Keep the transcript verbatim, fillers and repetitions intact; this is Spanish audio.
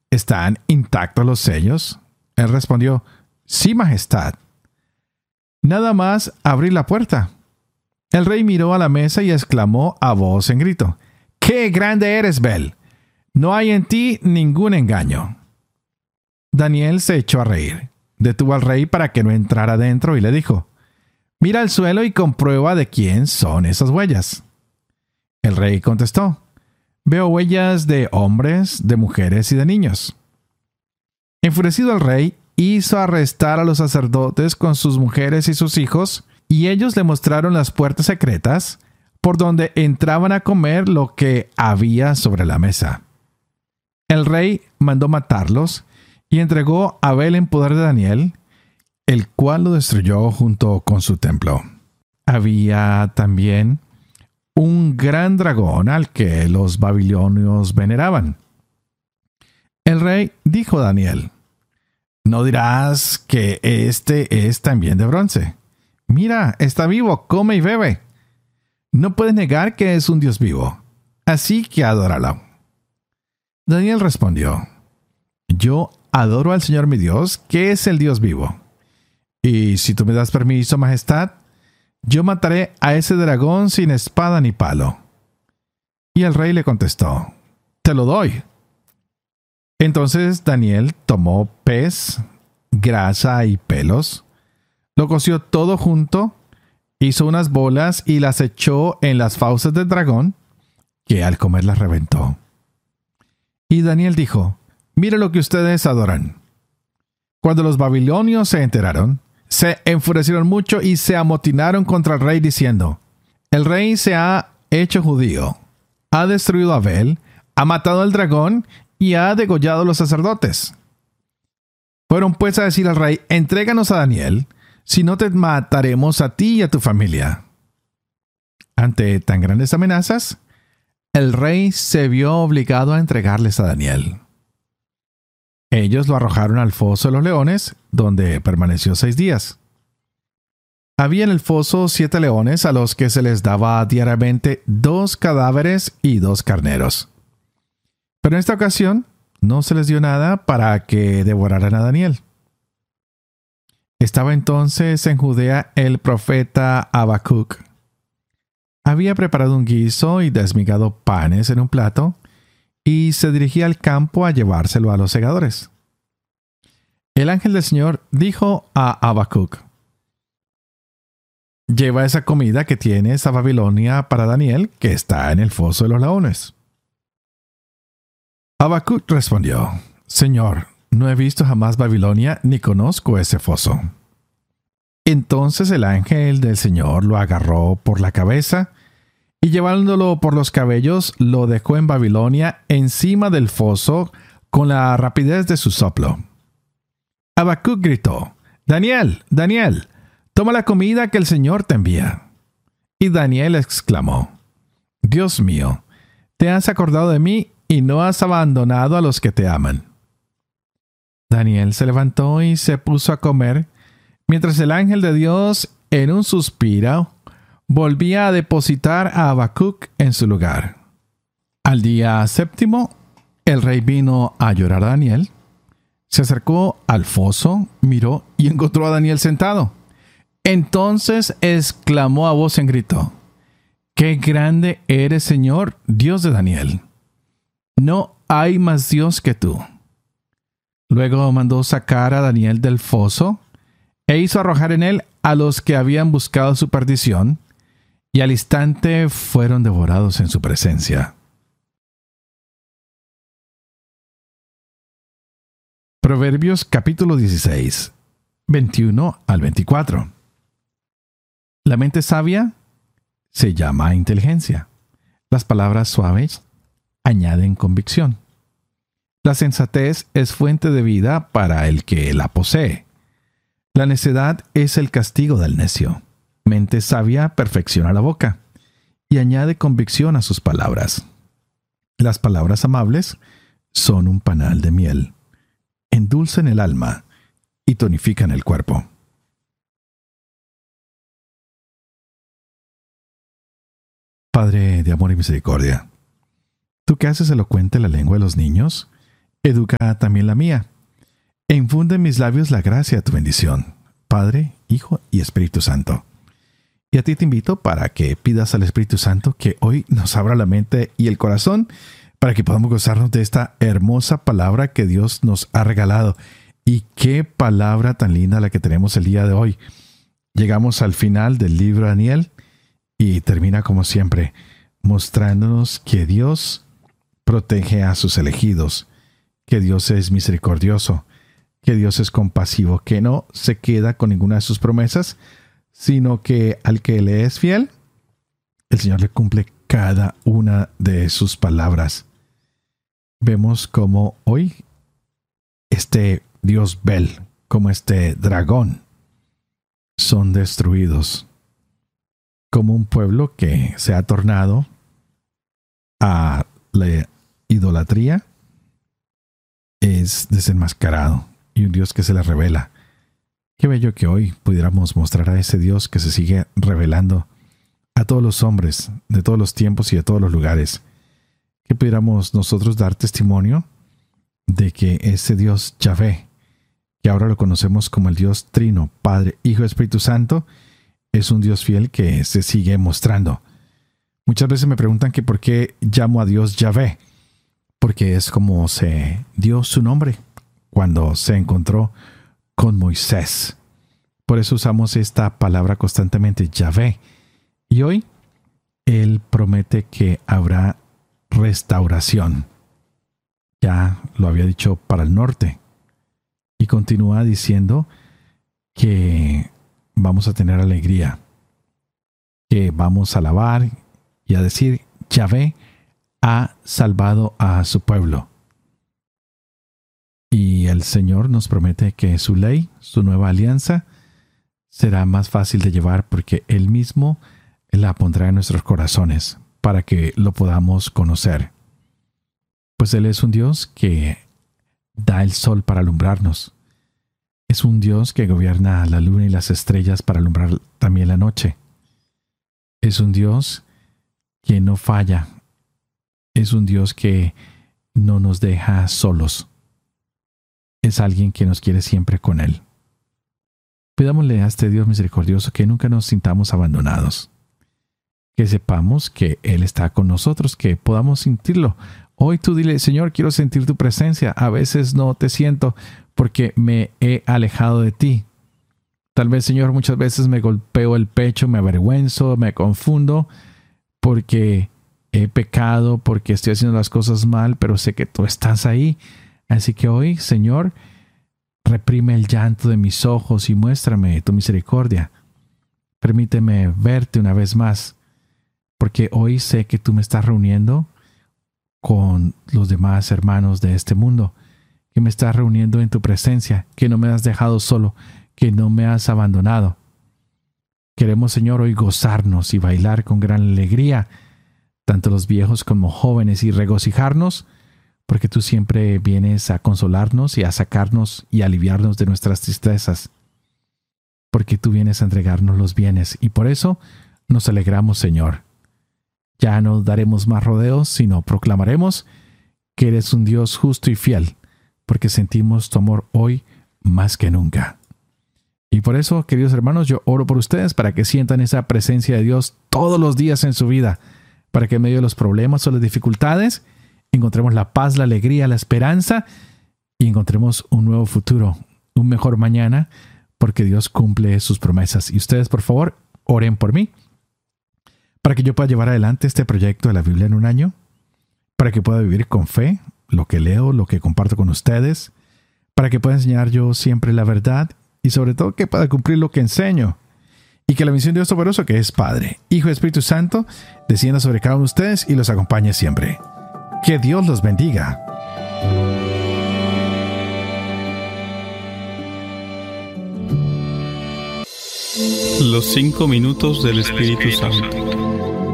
¿están intactos los sellos? Él respondió, sí, majestad. Nada más abrí la puerta. El rey miró a la mesa y exclamó a voz en grito, ¡qué grande eres, Bel! No hay en ti ningún engaño. Daniel se echó a reír. Detuvo al rey para que no entrara dentro y le dijo, mira al suelo y comprueba de quién son esas huellas. El rey contestó, veo huellas de hombres, de mujeres y de niños. Enfurecido el rey, hizo arrestar a los sacerdotes con sus mujeres y sus hijos, y ellos le mostraron las puertas secretas por donde entraban a comer lo que había sobre la mesa. El rey mandó matarlos y entregó a Bel en poder de Daniel, el cual lo destruyó junto con su templo. Había también un gran dragón al que los babilonios veneraban. El rey dijo a Daniel, no dirás que este es también de bronce. Mira, está vivo, come y bebe. No puedes negar que es un Dios vivo, así que adóralo. Daniel respondió, yo adoro al Señor mi Dios, que es el Dios vivo. Y si tú me das permiso, majestad, yo mataré a ese dragón sin espada ni palo. Y el rey le contestó, te lo doy. Entonces Daniel tomó pez, grasa y pelos, lo coció todo junto, hizo unas bolas y las echó en las fauces del dragón, que al comerlas reventó. Y Daniel dijo, mira lo que ustedes adoran. Cuando los babilonios se enteraron, se enfurecieron mucho y se amotinaron contra el rey diciendo, el rey se ha hecho judío, ha destruido a Bel, ha matado al dragón y ha degollado a los sacerdotes. Fueron pues a decir al rey, entréganos a Daniel, si no te mataremos a ti y a tu familia. Ante tan grandes amenazas, el rey se vio obligado a entregarles a Daniel. Ellos lo arrojaron al foso de los leones, donde permaneció seis días. Había en el foso siete leones a los que se les daba diariamente dos cadáveres y dos carneros. Pero en esta ocasión no se les dio nada para que devoraran a Daniel. Estaba entonces en Judea el profeta Habacuc. Había preparado un guiso y desmigado panes en un plato, y se dirigía al campo a llevárselo a los segadores. El ángel del Señor dijo a Habacuc, lleva esa comida que tienes a Babilonia para Daniel, que está en el foso de los leones. Habacuc respondió, Señor, no he visto jamás Babilonia ni conozco ese foso. Entonces el ángel del Señor lo agarró por la cabeza y llevándolo por los cabellos lo dejó en Babilonia encima del foso con la rapidez de su soplo. Habacuc gritó, Daniel, Daniel, toma la comida que el Señor te envía. Y Daniel exclamó, Dios mío, te has acordado de mí y no has abandonado a los que te aman. Daniel se levantó y se puso a comer, mientras el ángel de Dios, en un suspiro, volvía a depositar a Habacuc en su lugar. Al día séptimo, el rey vino a llorar a Daniel. Se acercó al foso, miró y encontró a Daniel sentado. Entonces exclamó a voz en grito, ¡qué grande eres, Señor, Dios de Daniel! No hay más Dios que tú. Luego mandó sacar a Daniel del foso e hizo arrojar en él a los que habían buscado su perdición, y al instante fueron devorados en su presencia. Proverbios capítulo dieciséis, veintiuno al veinticuatro. La mente sabia se llama inteligencia. Las palabras suaves añaden convicción. La sensatez es fuente de vida para el que la posee. La necedad es el castigo del necio. Mente sabia perfecciona la boca y añade convicción a sus palabras. Las palabras amables son un panal de miel. Endulcen el alma y tonifican el cuerpo. Padre de amor y misericordia, tú que haces elocuente la lengua de los niños educa también la mía. E infunde en mis labios la gracia de tu bendición, Padre, Hijo y Espíritu Santo. Y a ti te invito para que pidas al Espíritu Santo que hoy nos abra la mente y el corazón para que podamos gozarnos de esta hermosa palabra que Dios nos ha regalado. Y qué palabra tan linda la que tenemos el día de hoy. Llegamos al final del libro de Daniel y termina como siempre, mostrándonos que Dios protege a sus elegidos, que Dios es misericordioso, que Dios es compasivo, que no se queda con ninguna de sus promesas, sino que al que le es fiel, el Señor le cumple cada una de sus palabras. Vemos como hoy este Dios Bel, como este dragón, son destruidos. Como un pueblo que se ha tornado a la idolatría, es desenmascarado y un Dios que se le revela. Qué bello que hoy pudiéramos mostrar a ese Dios que se sigue revelando a todos los hombres de todos los tiempos y de todos los lugares. Que pudiéramos nosotros dar testimonio de que ese Dios Yahvé, que ahora lo conocemos como el Dios Trino, Padre, Hijo y Espíritu Santo, es un Dios fiel que se sigue mostrando. Muchas veces me preguntan que por qué llamo a Dios Yahvé, porque es como se dio su nombre cuando se encontró con Moisés. Por eso usamos esta palabra constantemente, Yahvé. Y hoy Él promete que habrá restauración. Ya lo había dicho para el norte. Y continúa diciendo que vamos a tener alegría, que vamos a alabar y a decir, Yahvé ha salvado a su pueblo. Y el Señor nos promete que su ley, su nueva alianza, será más fácil de llevar porque Él mismo la pondrá en nuestros corazones para que lo podamos conocer. Pues Él es un Dios que da el sol para alumbrarnos. Es un Dios que gobierna la luna y las estrellas para alumbrar también la noche. Es un Dios que no falla. Es un Dios que no nos deja solos. Es alguien que nos quiere siempre con Él. Pidámosle a este Dios misericordioso que nunca nos sintamos abandonados. Que sepamos que Él está con nosotros, que podamos sentirlo. Hoy tú dile, Señor, quiero sentir tu presencia. A veces no te siento porque me he alejado de ti. Tal vez, Señor, muchas veces me golpeo el pecho, me avergüenzo, me confundo porque he pecado, porque estoy haciendo las cosas mal, pero sé que tú estás ahí. Así que hoy, Señor, reprime el llanto de mis ojos y muéstrame tu misericordia. Permíteme verte una vez más, porque hoy sé que tú me estás reuniendo con los demás hermanos de este mundo, que me estás reuniendo en tu presencia, que no me has dejado solo, que no me has abandonado. Queremos, Señor, hoy gozarnos y bailar con gran alegría, tanto los viejos como jóvenes, y regocijarnos, porque tú siempre vienes a consolarnos y a sacarnos y aliviarnos de nuestras tristezas, porque tú vienes a entregarnos los bienes, y por eso nos alegramos, Señor. Ya no daremos más rodeos, sino proclamaremos que eres un Dios justo y fiel, porque sentimos tu amor hoy más que nunca. Y por eso, queridos hermanos, yo oro por ustedes para que sientan esa presencia de Dios todos los días en su vida, para que en medio de los problemas o las dificultades encontremos la paz, la alegría, la esperanza y encontremos un nuevo futuro, un mejor mañana, porque Dios cumple sus promesas. Y ustedes, por favor, oren por mí, para que yo pueda llevar adelante este proyecto de la Biblia en un año, para que pueda vivir con fe lo que leo, lo que comparto con ustedes, para que pueda enseñar yo siempre la verdad y sobre todo que pueda cumplir lo que enseño. Y que la bendición de Dios Todopoderoso, que es Padre, Hijo y Espíritu Santo, descienda sobre cada uno de ustedes y los acompañe siempre. Que Dios los bendiga. Los cinco minutos del Espíritu Santo.